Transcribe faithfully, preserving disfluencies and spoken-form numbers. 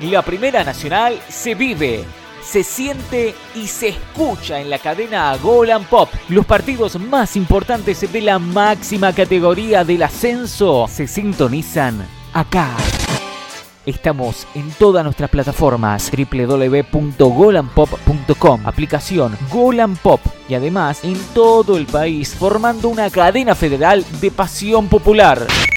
La Primera Nacional se vive, se siente y se escucha en la cadena Gol and Pop. Los partidos más importantes de la máxima categoría del ascenso se sintonizan acá. Estamos en todas nuestras plataformas, doble u doble u doble u punto gol and pop punto com, aplicación Gol and Pop y además en todo el país, formando una cadena federal de pasión popular.